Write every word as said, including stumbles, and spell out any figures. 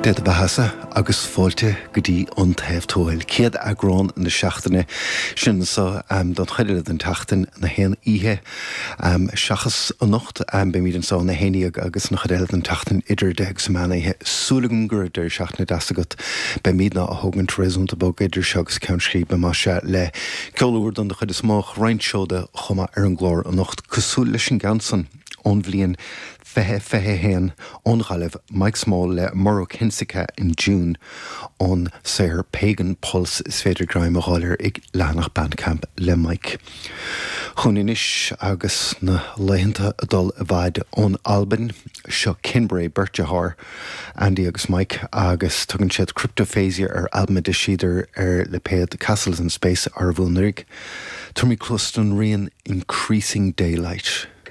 Dead bahasa agus fóilte go dtí an taobh tóil. Céad agrán na seachtaine sin sa um, don chuile den tachtain na héan ihe um, seachas an nocht um, be míad an sá na héanaíag agus na chuile den tachtain idir deag sa mána ihe súlagan gur idir seachna dasagat be míad na a hógan tréúnta bog idir seagus ceann scríb be mar se le ceolúir don de chuide smách reinseoda chuma ar an glór an nocht cosúil leis an gansan ón bhliain fehe fehe héan ón ghailibh Mike Small le Morrow Kinsica in June ón saoir Pagan Pulse is féidir graim a gháilir ag leanach bandcamp le Mike. Chuninis agus na leitheanta adul a bhaid ón Alban seo Kinbray Bertjahar Andy agus Mike agus tugann siad Cryptophasia ar album de siidir ar le péad Castles in Space ar bhúnarig. Tommy Cluston rian Increasing Daylight.